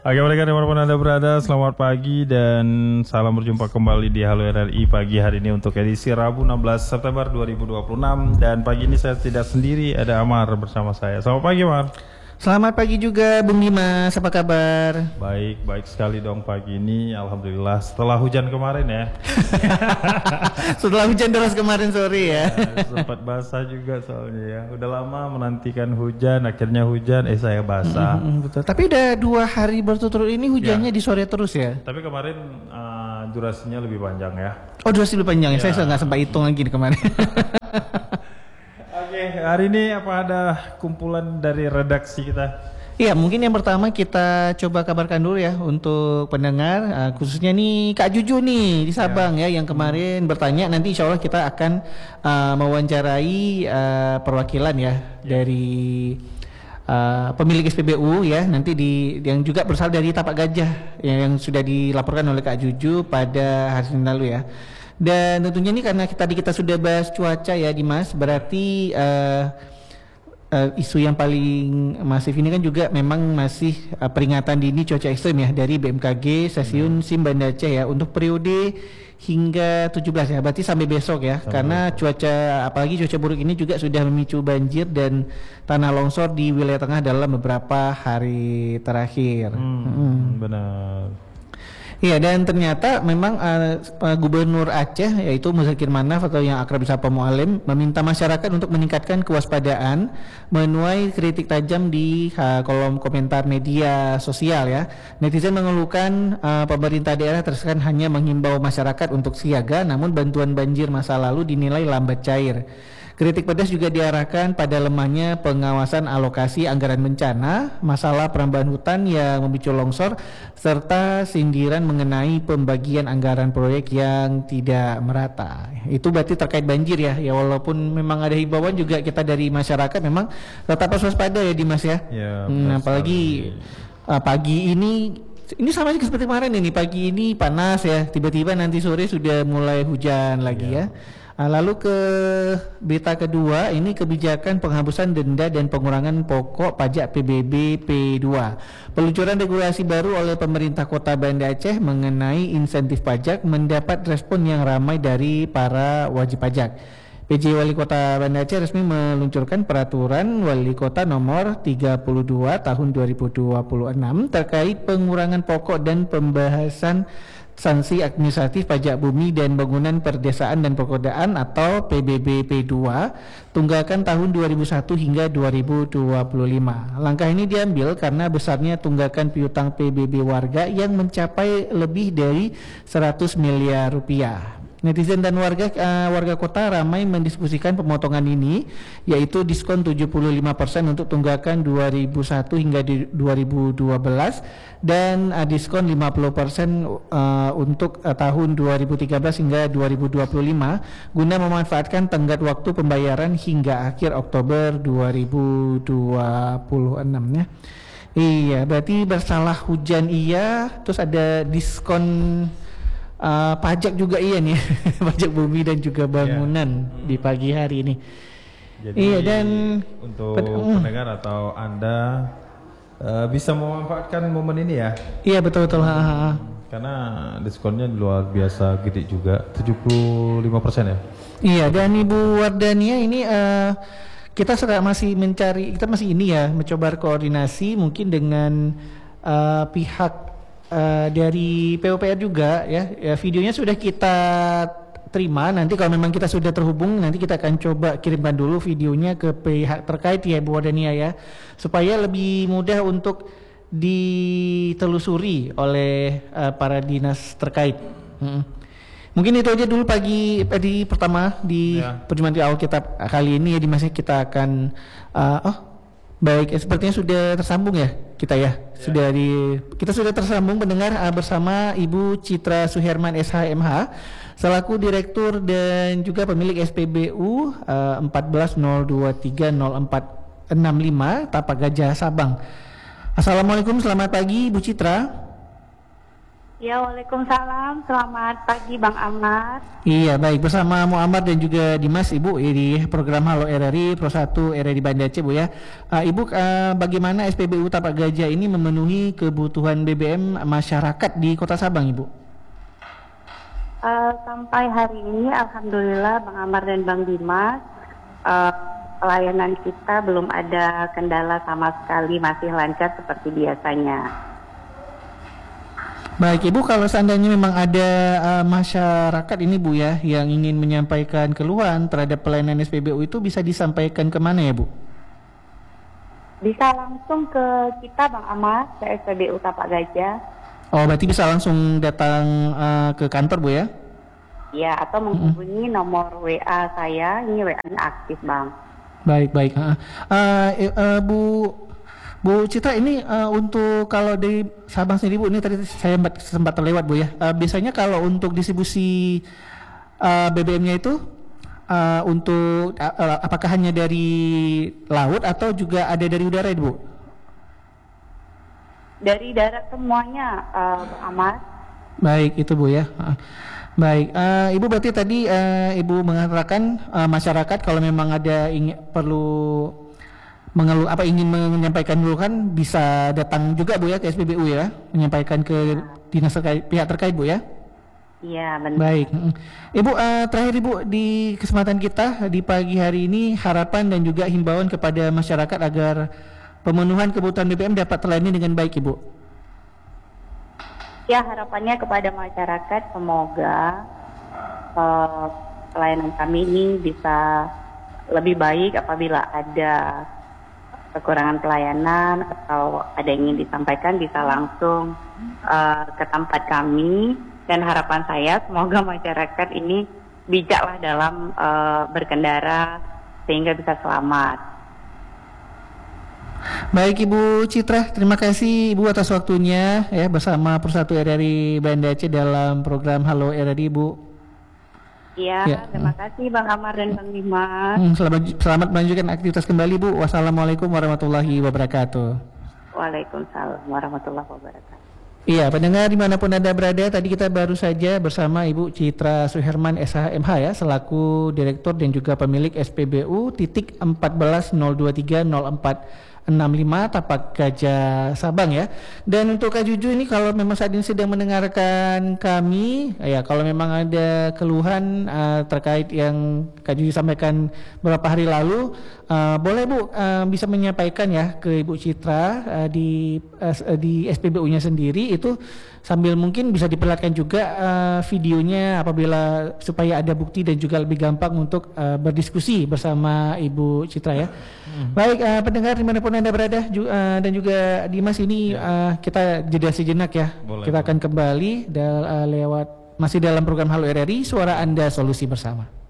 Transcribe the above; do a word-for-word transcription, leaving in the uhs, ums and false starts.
Oke, mereka dimanapun Anda berada, selamat pagi dan salam berjumpa kembali di Halo R R I pagi hari ini untuk edisi Rabu enam belas September dua ribu dua puluh enam. Dan pagi ini saya tidak sendiri, ada Amar bersama saya. Selamat pagi, Amar. Selamat pagi juga Bung Dimas, apa kabar? Baik, baik sekali dong pagi ini, alhamdulillah setelah hujan kemarin ya. Setelah hujan deras kemarin sore ya. Ya sempat basah juga soalnya ya. Udah lama menantikan hujan, akhirnya hujan, eh saya basah. Mm-hmm, betul. Tapi udah dua hari berturut-turut ini hujannya ya. Di sore terus ya. Tapi kemarin uh, durasinya lebih panjang ya. Oh durasi lebih panjang ya, ya. Saya nggak sempat hitung lagi nih kemarin. Oke, hari ini apa ada kumpulan dari redaksi kita? Iya, mungkin yang pertama kita coba kabarkan dulu ya untuk pendengar, uh, khususnya nih Kak Juju nih di Sabang ya, ya yang kemarin hmm. bertanya. Nanti insya Allah kita akan uh, mewawancarai uh, perwakilan ya, ya. dari uh, pemilik S P B U ya, nanti di yang juga berasal dari Tapak Gajah yang, yang sudah dilaporkan oleh Kak Juju pada hari Senin lalu ya. Dan tentunya ini karena tadi kita sudah bahas cuaca ya Dimas, berarti uh, uh, isu yang paling masif ini kan juga memang masih uh, peringatan dini cuaca ekstrem ya dari B M K G Stasiun hmm. SIM Banda Aceh ya untuk periode hingga tujuh belas ya, berarti sampai besok ya, sampai karena besok. Cuaca apalagi cuaca buruk ini juga sudah memicu banjir dan tanah longsor di wilayah tengah dalam beberapa hari terakhir. Hmm, hmm. Benar. Iya, dan ternyata memang uh, Gubernur Aceh yaitu Muzakir Manaf atau yang akrab disapa Mualim meminta masyarakat untuk meningkatkan kewaspadaan menuai kritik tajam di uh, kolom komentar media sosial ya. Netizen mengeluhkan uh, pemerintah daerah terkesan hanya menghimbau masyarakat untuk siaga, namun bantuan banjir masa lalu dinilai lambat cair. Kritik pedas juga diarahkan pada lemahnya pengawasan alokasi anggaran bencana, masalah perambahan hutan yang memicu longsor, serta sindiran mengenai pembagian anggaran proyek yang tidak merata. Itu berarti terkait banjir ya, ya walaupun memang ada himbauan juga kita dari masyarakat memang tetap harus waspada ya Dimas ya. Ya hmm, apalagi uh, pagi ini ini sama seperti kemarin ini, pagi ini panas ya, tiba-tiba nanti sore sudah mulai hujan lagi ya. ya. Lalu ke berita kedua, ini kebijakan penghapusan denda dan pengurangan pokok pajak P B B P dua. Peluncuran regulasi baru oleh pemerintah Kota Banda Aceh mengenai insentif pajak mendapat respon yang ramai dari para wajib pajak. P J Wali Kota Banda Aceh resmi meluncurkan peraturan Wali Kota nomor tiga puluh dua tahun dua ribu dua puluh enam terkait pengurangan pokok dan pembahasan sanksi administratif pajak bumi dan bangunan perdesaan dan perkodaan atau P B B P dua tunggakan tahun dua ribu satu hingga dua ribu dua puluh lima. Langkah ini diambil karena besarnya tunggakan piutang P B B warga yang mencapai lebih dari seratus miliar rupiah. Netizen dan warga uh, warga kota ramai mendiskusikan pemotongan ini, yaitu diskon tujuh puluh lima persen untuk tunggakan dua ribu satu hingga di dua ribu dua belas dan uh, diskon lima puluh persen uh, untuk uh, tahun dua ribu tiga belas hingga dua ribu dua puluh lima guna memanfaatkan tenggat waktu pembayaran hingga akhir Oktober dua ribu dua puluh enam ya. Iya, berarti bersalah hujan iya, terus ada diskon Uh, pajak juga iya nih, pajak bumi dan juga bangunan yeah. di pagi hari ini. Jadi iya dan untuk ped- pendengar atau Anda uh, bisa memanfaatkan momen ini ya. Iya betul betul. Hmm, karena diskonnya luar biasa gede juga, tujuh puluh lima persen ya. Iya, dan Ibu Wardania ini uh, kita sekarang masih mencari, kita masih ini ya mencoba koordinasi mungkin dengan uh, pihak Uh, dari P U P R juga ya, ya videonya sudah kita terima. Nanti kalau memang kita sudah terhubung, nanti kita akan coba kirimkan dulu videonya ke pihak terkait ya Bu Wadania ya, supaya lebih mudah untuk ditelusuri oleh uh, para dinas terkait. hmm. Mungkin itu aja dulu pagi di pertama di ya. Perjumpaan di awal kitab kali ini ya, di masa kita akan uh, oh baik, sepertinya sudah tersambung ya kita ya, ya. Sudah di kita sudah tersambung mendengar uh, bersama Ibu Citra Suherman S H M H selaku Direktur dan juga pemilik S P B U uh, empat belas nol dua tiga nol empat enam lima Tapak Gajah Sabang. Assalamualaikum, selamat pagi Ibu Citra. Ya, Waalaikumsalam. Selamat pagi Bang Amar. Iya, baik, bersama Muhammad dan juga Dimas Ibu di program Halo R R I Pro satu R R I Banda Aceh Bu ya. Uh, Ibu, uh, bagaimana S P B U Tapak Gajah ini memenuhi kebutuhan B B M masyarakat di Kota Sabang Ibu? Uh, sampai hari ini Alhamdulillah Bang Amar dan Bang Dimas, uh, pelayanan kita belum ada kendala sama sekali, masih lancar seperti biasanya. Baik Ibu, kalau seandainya memang ada uh, masyarakat ini Bu ya yang ingin menyampaikan keluhan terhadap pelayanan S P B U itu bisa disampaikan kemana ya Bu? Bisa langsung ke kita Bang Amar, ke S P B U Tapak Gajah. Oh, berarti bisa langsung datang uh, ke kantor Bu ya? Ya, atau menghubungi mm-hmm. nomor W A saya, ini W A-nya aktif Bang. Baik, baik. Uh, uh, uh, Bu Bu Citra, ini uh, untuk kalau di Sabang sendiri Bu, ini tadi saya sempat terlewat Bu ya. Uh, biasanya kalau untuk distribusi uh, B B M-nya itu uh, untuk uh, apakah hanya dari laut atau juga ada dari udara Bu? Dari darat semuanya, uh, Amar. Baik, itu Bu ya. Uh, baik, uh, Ibu berarti tadi uh, Ibu mengatakan uh, masyarakat kalau memang ada ingin perlu mengeluh apa ingin menyampaikan keluhan bisa datang juga Bu ya ke S P B U ya, menyampaikan ke dinas terkait, pihak terkait Bu ya. Iya benar. Baik, Ibu uh, terakhir Ibu di kesempatan kita di pagi hari ini, harapan dan juga himbauan kepada masyarakat agar pemenuhan kebutuhan B B M dapat terlayani dengan baik Ibu. Ya, harapannya kepada masyarakat semoga uh, pelayanan kami ini bisa lebih baik apabila ada kekurangan pelayanan atau ada yang ingin disampaikan bisa langsung uh, ke tempat kami, dan harapan saya semoga masyarakat ini bijaklah dalam uh, berkendara sehingga bisa selamat. Baik Ibu Citra, terima kasih Ibu atas waktunya ya bersama Pro satu R R I Banda Aceh dalam program Halo R R I Bu. Ya, ya, terima kasih Bang Amar dan Bang Dimas. Hmm, selamat, selamat melanjutkan aktivitas kembali Bu. Wassalamualaikum warahmatullahi wabarakatuh. Waalaikumsalam warahmatullahi wabarakatuh. Iya, pendengar dimanapun Anda berada, tadi kita baru saja bersama Ibu Citra Suherman S H M H ya, selaku Direktur dan juga pemilik S P B U titik empat belas nol dua tiga nol empat enam lima Tapak Gajah Sabang ya. Dan untuk Kak Juju ini kalau memang saat ini sedang mendengarkan kami ya, kalau memang ada keluhan uh, terkait yang Kak Juju sampaikan beberapa hari lalu, uh, boleh Bu uh, bisa menyampaikan ya ke Ibu Citra uh, di uh, di S P B U-nya sendiri, itu sambil mungkin bisa diperlihatkan juga uh, videonya apabila supaya ada bukti dan juga lebih gampang untuk uh, berdiskusi bersama Ibu Citra ya. Hmm. Baik uh, pendengar dimanapun Anda berada ju- uh, dan juga Dimas ini ya. uh, kita jeda sejenak ya. Boleh, kita boleh. akan kembali dal- uh, lewat masih dalam program Halo R R I, Suara Anda Solusi Bersama.